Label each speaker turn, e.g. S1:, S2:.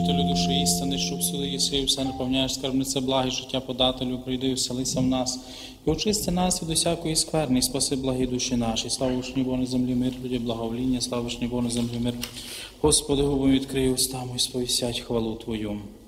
S1: утішителю душі істини, щоб суди єси, все наповняєш скарбнице благи, життя подателю, прийди і вселися в нас. І очисти нас від усякої скверни, і спаси благі душі наші. Слава вишні Богу на землі мир, люди благовоління, слава вишні Богу на землі мир. Господи, губом відкрий уста мої, сповістять хвалу Твою.